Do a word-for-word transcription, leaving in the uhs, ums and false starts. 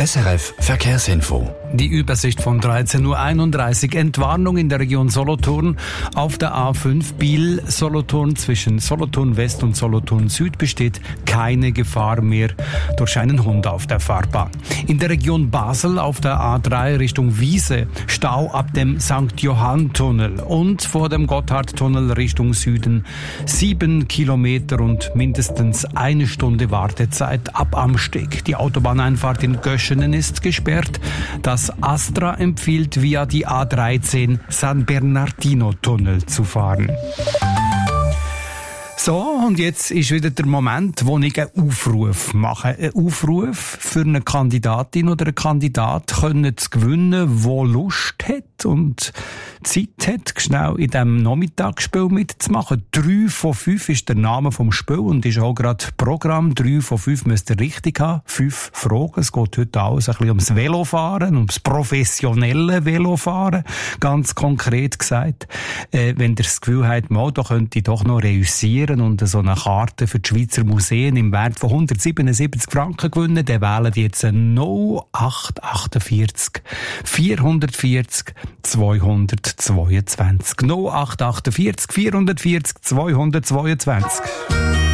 S R F Verkehrsinfo. Die Übersicht von dreizehn Uhr einunddreißig. Entwarnung in der Region Solothurn. Auf der A fünf Biel-Solothurn zwischen Solothurn West und Solothurn Süd besteht keine Gefahr mehr durch einen Hund auf der Fahrbahn. In der Region Basel auf der A drei Richtung Wiese Stau ab dem Sankt Johann-Tunnel und vor dem Gotthardtunnel Richtung Süden sieben Kilometer und mindestens eine Stunde Wartezeit ab Amsteg. Die Autobahneinfahrt in Göschenen ist gesperrt. Das Astra empfiehlt via die A dreizehn San Bernardino-Tunnel zu fahren. So, und jetzt ist wieder der Moment, wo ich einen Aufruf mache. Einen Aufruf für eine Kandidatin oder einen Kandidat können zu gewinnen, der Lust hat und Zeit hat, schnell in diesem Nachmittagsspiel mitzumachen. Drei von fünf ist der Name vom Spiel und ist auch gerade Programm. Drei von fünf müsst ihr richtig haben. Fünf Fragen. Es geht heute alles ein bisschen ums Velofahren, ums professionelle Velofahren. Ganz konkret gesagt. Äh, wenn ihr das Gefühl habt, mal, da könnte ich doch noch reüssieren und so eine Karte für die Schweizer Museen im Wert von hundertsiebenundsiebzig Franken gewinnen, dann wählen die jetzt null acht achtundvierzig vierhundertvierzig zweihundertzweiundzwanzig. null acht achtundvierzig vierhundertvierzig zweihundertzweiundzwanzig.